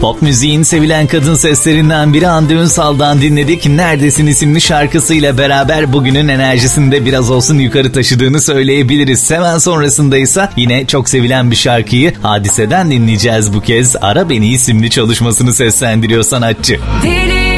Pop müziğin sevilen kadın seslerinden biri Hande Ünsal'dan dinledik. Neredesin isimli şarkısıyla beraber bugünün enerjisini de biraz olsun yukarı taşıdığını söyleyebiliriz. Hemen sonrasındaysa yine çok sevilen bir şarkıyı Hadise'den dinleyeceğiz bu kez. Ara Beni isimli çalışmasını seslendiriyor sanatçı.